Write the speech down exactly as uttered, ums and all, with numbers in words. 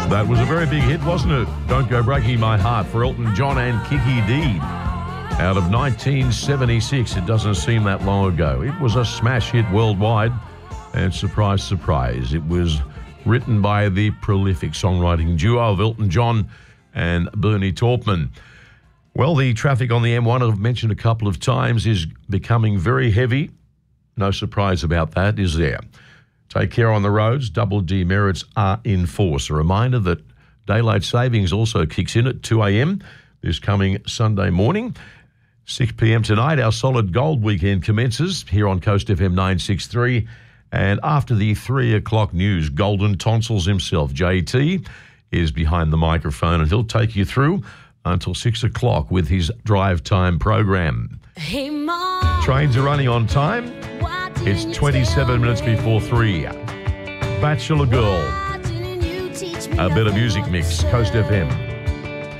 That was a very big hit, wasn't it? Don't Go Breaking My Heart for Elton John and Kiki Dee. Out of nineteen seventy-six, it doesn't seem that long ago. It was a smash hit worldwide. And surprise, surprise, it was written by the prolific songwriting duo of Elton John and Bernie Taupman. Well, the traffic on the M one, I've mentioned a couple of times, is becoming very heavy. No surprise about that, is there? Take care on the roads. Double demerits are in force. A reminder that daylight savings also kicks in at two a.m. this coming Sunday morning. six p.m. tonight, our Solid Gold weekend commences here on Coast F M nine sixty-three. And after the three o'clock news, Golden Tonsils himself, J T, is behind the microphone and he'll take you through until six o'clock with his drive time program. Hey, Mom, trains are running on time. It's twenty-seven minutes before three. Bachelor Girl. A bit of music mix, Coast F M.